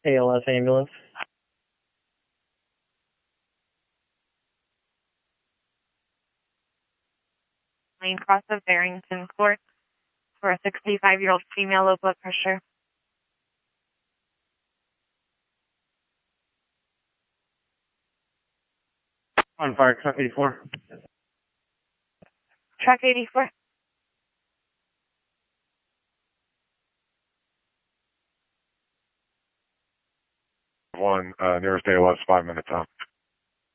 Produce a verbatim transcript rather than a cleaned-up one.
A L S ambulance. Lane cross of Barrington Court for a sixty-five-year-old female, low blood pressure. On fire, truck eighty-four. Truck eighty-four. One, uh, nearest A L S, five minutes out.